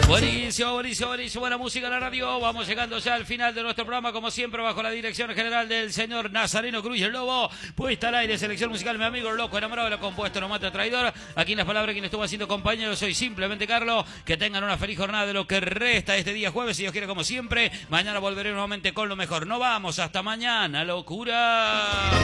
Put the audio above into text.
Buenísimo, buenísimo, buenísimo. Buena música en la radio. Vamos llegando ya al final de nuestro programa, como siempre, bajo la dirección general del señor Nazareno Cruz, el Lobo. Puesta al aire, selección musical, mi amigo el loco, enamorado de lo compuesto, no mata traidor. Aquí en las palabras, quien estuvo haciendo compañero, soy simplemente Carlos. Que tengan una feliz jornada de lo que resta este día jueves, si Dios quiere, como siempre. Mañana volveré nuevamente con lo mejor. No vamos, hasta mañana, locura.